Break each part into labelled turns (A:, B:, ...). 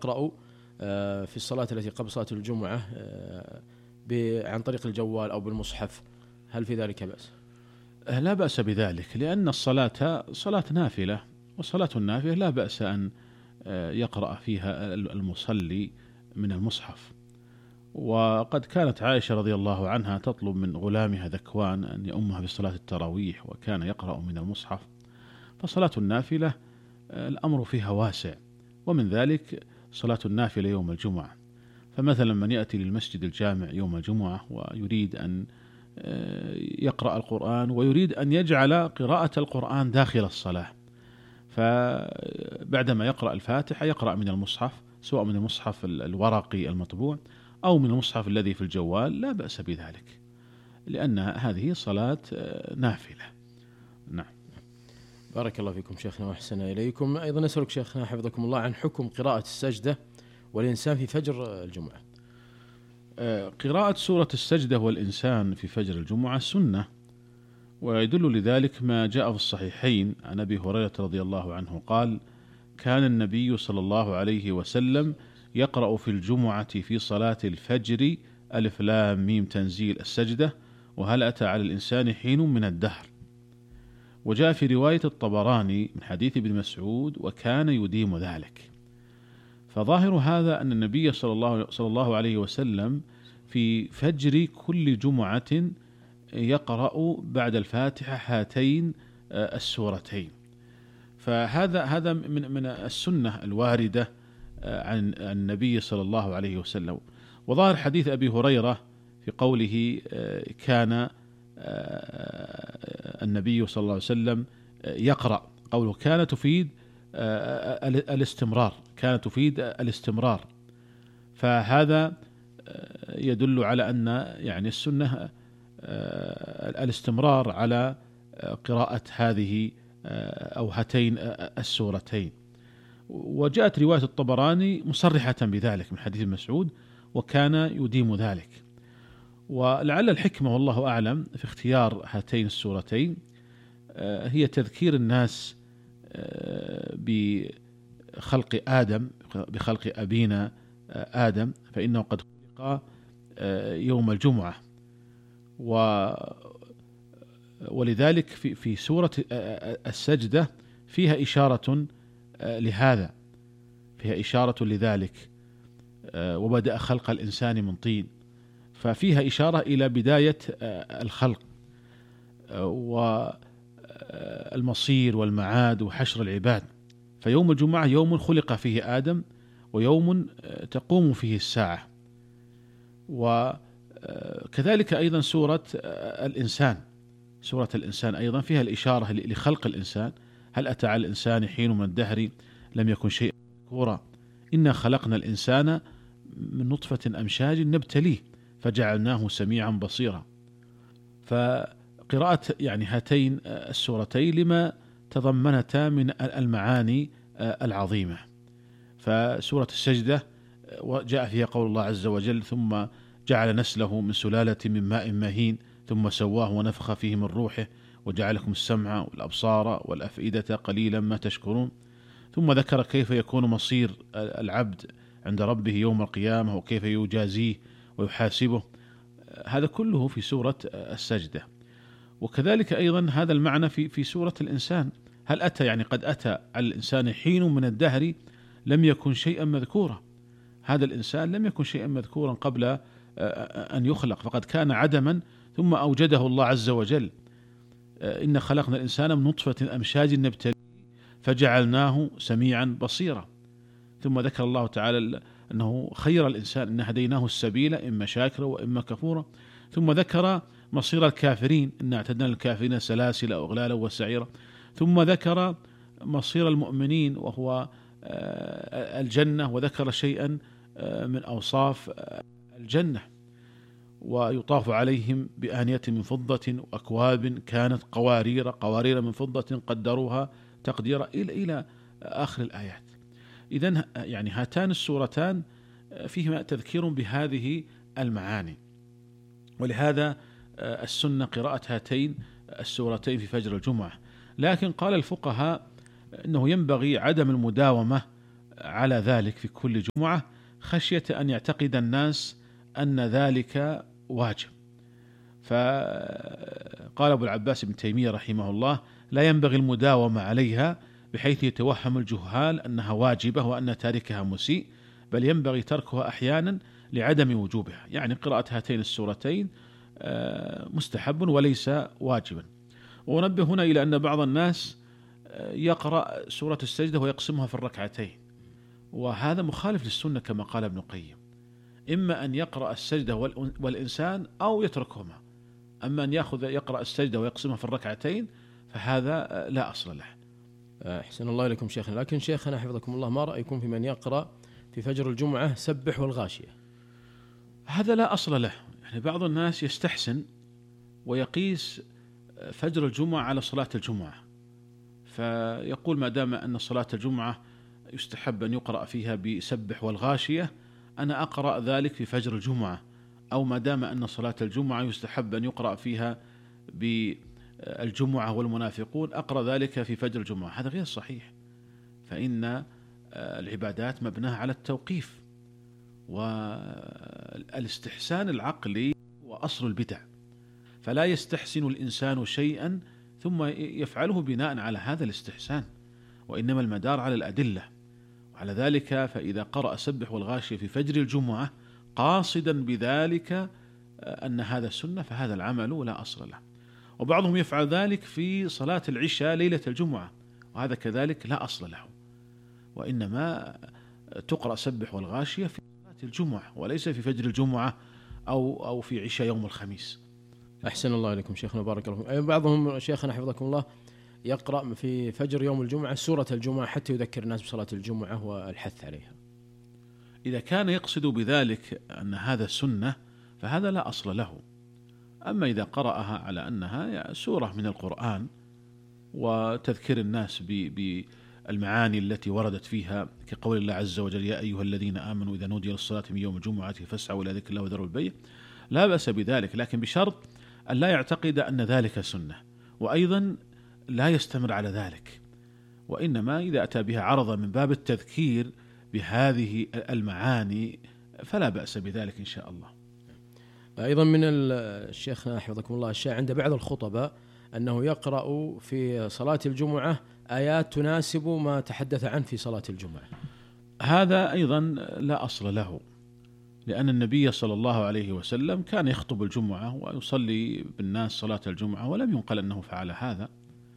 A: يقرأ في الصلاة التي قبل صلاة الجمعة عن طريق الجوال أو بالمصحف، هل في ذلك بأس؟
B: لا بأس بذلك، لأن الصلاة صلاة نافلة، وصلاة النافلة لا بأس أن يقرأ فيها المصلي من المصحف. وقد كانت عائشة رضي الله عنها تطلب من غلامها ذكوان أن يؤمها في صلاة التراويح، وكان يقرأ من المصحف. فصلاة النافلة الأمر فيها واسع، ومن ذلك صلاة النافلة يوم الجمعة. فمثلا من يأتي للمسجد الجامع يوم الجمعة ويريد أن يقرأ القرآن، ويريد أن يجعل قراءة القرآن داخل الصلاة، فبعدما يقرأ الفاتحة يقرأ من المصحف، سواء من المصحف الورقي المطبوع أو من المصحف الذي في الجوال، لا بأس بذلك، لأن هذه صلاة نافلة. نعم.
A: بارك الله فيكم شيخنا وأحسن إليكم. أيضا نسألك شيخنا حفظكم الله عن حكم قراءة السجدة والإنسان في فجر الجمعة.
B: قراءة سورة السجدة والإنسان في فجر الجمعة سنة، ويدل لذلك ما جاء في الصحيحين عن أبي هريرة رضي الله عنه قال: كان النبي صلى الله عليه وسلم يقرأ في الجمعة في صلاة الفجر ألف لام ميم تنزيل السجدة وهل أتى على الإنسان حين من الدهر. وجاء في رواية الطبراني من حديث ابن مسعود: وكان يديم ذلك. فظاهر هذا أن النبي صلى الله عليه وسلم في فجر كل جمعة يقرأ بعد الفاتحة هاتين السورتين. فهذا من السنة الواردة عن النبي صلى الله عليه وسلم. وظاهر حديث أبي هريرة في قوله كان النبي صلى الله عليه وسلم يقرأ، قوله كان تفيد الاستمرار، كان تفيد الاستمرار. فهذا يدل على أن يعني السنة الاستمرار على قراءة هذه أو هاتين السورتين. وجاءت رواية الطبراني مصرحة بذلك من حديث مسعود: وكان يديم ذلك. ولعل الحكمة والله أعلم في اختيار هاتين السورتين هي تذكير الناس بخلق آدم، بخلق أبينا آدم، فإنه قد خلق يوم الجمعة، ولذلك في سورة السجدة فيها إشارة لهذا، فيها إشارة لذلك: وبدأ خلق الإنسان من طين. ففيها إشارة إلى بداية الخلق والمصير والمعاد وحشر العباد. فيوم الجمعة يوم خلق فيه آدم، ويوم تقوم فيه الساعة. وكذلك أيضا سورة الإنسان، سورة الإنسان أيضا فيها الإشارة لخلق الإنسان: هل أتى على الإنسان حين من الدهر لم يكن شيئا مذكورا، إنا خلقنا الإنسان من نطفة أمشاج نبتليه فجعلناه سميعا بصيرا. فقراءة يعني هاتين السورتين لما تضمنتا من المعاني العظيمة. فسورة السجدة جاء فيها قول الله عز وجل: ثم جعل نسله من سلالة من ماء مهين ثم سواه ونفخ فيه من روحه وجعلكم السمع والأبصار والأفئدة قليلا ما تشكرون. ثم ذكر كيف يكون مصير العبد عند ربه يوم القيامة وكيف يجازيه ويحاسبه. هذا كله في سورة السجدة. وكذلك أيضا هذا المعنى في سورة الإنسان: هل أتى يعني قد أتى على الإنسان حين من الدهر لم يكن شيئا مذكورا. هذا الإنسان لم يكن شيئا مذكورا قبل أن يخلق، فقد كان عدما ثم أوجده الله عز وجل. إن خلقنا الإنسان من نطفة أمشاج نبتليه فجعلناه سميعا بصيرا. ثم ذكر الله تعالى أنه خير الإنسان إن هديناه السبيل إما شاكرا وإما كفورا. ثم ذكر مصير الكافرين: إن اعتدنا للكافرين سلاسل أغلالا وسعيرا. ثم ذكر مصير المؤمنين وهو الجنة، وذكر شيئا من أوصاف الجنة: ويطاف عليهم بآنية من فضة وأكواب كانت قوارير من فضة قدروها تقديرا إلى آخر الآيات. إذن يعني هاتان السورتان فيهما تذكير بهذه المعاني، ولهذا السنة قراءة هاتين السورتين في فجر الجمعة. لكن قال الفقهاء إنه ينبغي عدم المداومة على ذلك في كل جمعة خشية أن يعتقد الناس أن ذلك واجب. فقال أبو العباس ابن تيمية رحمه الله: لا ينبغي المداومة عليها بحيث يتوهم الجهال أنها واجبة وأن تاركها مسيء، بل ينبغي تركها أحيانا لعدم وجوبها. يعني قراءة هاتين السورتين مستحب وليس واجبا. ونبه هنا إلى أن بعض الناس يقرأ سورة السجدة ويقسمها في الركعتين، وهذا مخالف للسنة كما قال ابن القيم. إما أن يقرأ السجدة والإنسان أو يتركهما، أما أن يقرأ السجدة ويقسمها في الركعتين فهذا لا أصل له.
A: أحسن الله إليكم شيخنا. لكن شيخنا حفظكم الله، ما رأيكم في من يقرأ في فجر الجمعة سبح والغاشية؟
B: هذا لا أصل له. يعني بعض الناس يستحسن ويقيس فجر الجمعة على صلاة الجمعة، فيقول ما دام أن صلاة الجمعة يستحب أن يقرأ فيها بسبح والغاشية، أنا أقرأ ذلك في فجر الجمعة. أو ما دام أن صلاة الجمعة يستحب أن يقرأ فيها بالجمعة والمنافقون، أقرأ ذلك في فجر الجمعة. هذا غير صحيح، فإن العبادات مبناها على التوقيف، والاستحسان العقلي وأصل البدع، فلا يستحسن الإنسان شيئا ثم يفعله بناء على هذا الاستحسان، وإنما المدار على الأدلة. وعلى ذلك فإذا قرأ سبح والغاشية في فجر الجمعة قاصدا بذلك أن هذا السنة فهذا العمل لا أصل له. وبعضهم يفعل ذلك في صلاة العشاء ليلة الجمعة، وهذا كذلك لا أصل له، وإنما تقرأ سبح والغاشية في صلاة الجمعة وليس في فجر الجمعة أو في عشاء يوم الخميس.
A: أحسن الله إليكم شيخنا، بارك الله فيكم. بعضهم شيخنا حفظكم الله يقرأ في فجر يوم الجمعة سورة الجمعة حتى يذكر الناس بصلاة الجمعة والحث عليها.
B: إذا كان يقصد بذلك أن هذا السنة فهذا لا أصل له. أما إذا قرأها على أنها سورة من القرآن وتذكير الناس بالمعاني التي وردت فيها، كقول الله عز وجل: يا أيها الذين آمنوا إذا نودي للصلاة من يوم الجمعة فاسعوا إلى ذكر الله وذروا البيع، لا بأس بذلك، لكن بشرط أن لا يعتقد أن ذلك سنة، وأيضا لا يستمر على ذلك، وإنما إذا أتى بها عرضا من باب التذكير بهذه المعاني فلا بأس بذلك إن شاء الله.
A: أيضا من الشيخ حفظكم الله الشيء عند بعض الخطباء أنه يقرأ في صلاة الجمعة آيات تناسب ما تحدث عنه في صلاة الجمعة.
B: هذا أيضا لا أصل له، لأن النبي صلى الله عليه وسلم كان يخطب الجمعة ويصلي بالناس صلاة الجمعة ولم ينقل أنه فعل هذا.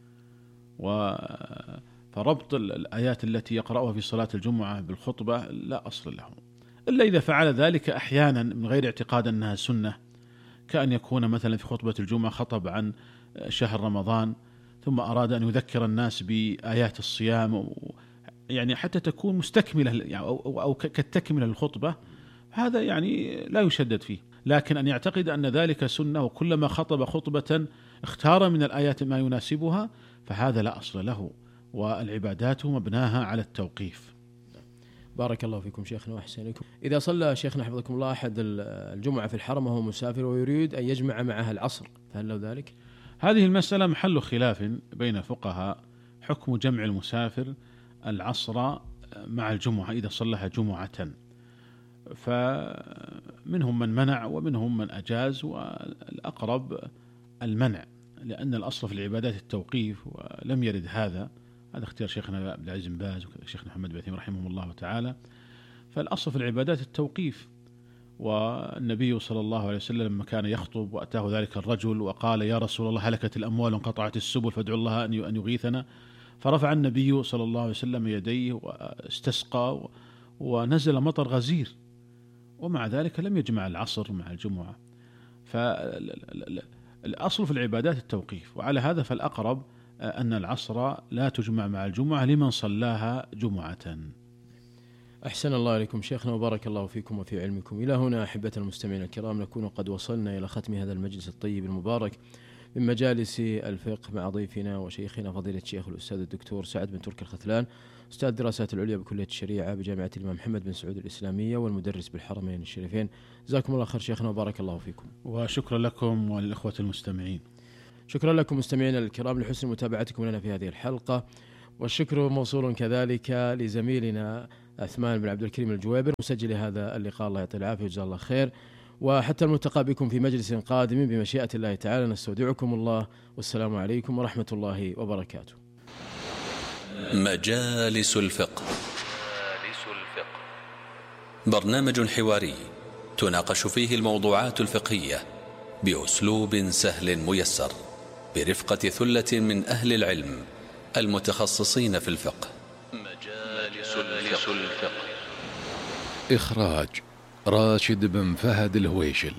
B: فربط الآيات التي يقرأها في صلاة الجمعة بالخطبة لا أصل له، إلا إذا فعل ذلك أحيانا من غير اعتقاد أنها سنة، كأن يكون مثلا في خطبة الجمعة خطب عن شهر رمضان ثم أراد أن يذكر الناس بآيات الصيام، يعني حتى تكون مستكملة أو كالتكملة للخطبة، هذا يعني لا يشدد فيه. لكن أن يعتقد أن ذلك سنة وكلما خطب خطبة اختار من الآيات ما يناسبها فهذا لا أصل له، والعبادات مبناها على التوقيف.
A: بارك الله فيكم شيخنا وأحسن إليكم. إذا صلى شيخنا حفظكم الله أحد الجمعة في الحرم وهو مسافر ويريد أن يجمع معها العصر، فهل له ذلك؟
B: هذه المسألة محل خلاف بين الفقهاء، حكم جمع المسافر العصر مع الجمعة إذا صلىها جمعة، فمنهم من منع ومنهم من أجاز، والأقرب المنع، لأن الأصل في العبادات التوقيف ولم يرد هذا اختيار شيخنا عبد العزيز بن باز وشيخنا محمد بن عثيمين رحمهم الله تعالى. فالأصل في العبادات التوقيف، والنبي صلى الله عليه وسلم لما كان يخطب وأتاه ذلك الرجل وقال: يا رسول الله هلكت الأموال وانقطعت السبل فادعوا الله أن يغيثنا، فرفع النبي صلى الله عليه وسلم يديه واستسقى ونزل مطر غزير، ومع ذلك لم يجمع العصر مع الجمعة. فالأصل في العبادات التوقيف، وعلى هذا فالأقرب أن العصر لا تجمع مع الجمعة لمن صلاها جمعة.
A: أحسن الله إليكم شيخنا وبارك الله فيكم وفي علمكم. إلى هنا أحبة المستمعين الكرام نكون قد وصلنا إلى ختم هذا المجلس الطيب المبارك من مجالس الفقه مع ضيفنا وشيخنا فضيلة الشيخ الأستاذ الدكتور سعد بن تركي الختلان، أستاذ الدراسات العليا بكلية الشريعة بجامعة الإمام محمد بن سعود الإسلامية والمدرس بالحرمين الشريفين. جزاكم الله خير شيخنا وبارك الله فيكم.
B: وشكرا لكم وللإخوة المستمعين.
A: شكرا لكم مستمعينا الكرام لحسن متابعتكم لنا في هذه الحلقة، والشكر موصول كذلك لزميلنا عثمان بن عبد الكريم الجويبر مسجل هذا اللقاء، الله يعطيه العافية وجزاه الله خير. وحتى الملتقى بكم في مجلس قادم بمشيئة الله تعالى، نستودعكم الله، والسلام عليكم ورحمة الله وبركاته.
C: مجالس الفقه. برنامج حواري تناقش فيه الموضوعات الفقهية بأسلوب سهل ميسر، برفقة ثلة من أهل العلم المتخصصين في الفقه. مجالس الفقه.
D: إخراج راشد بن فهد الهويشل.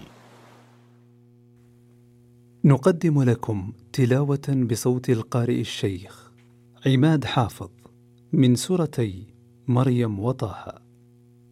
E: نقدم لكم تلاوة بصوت القارئ الشيخ عماد حافظ من سورتي مريم وطه.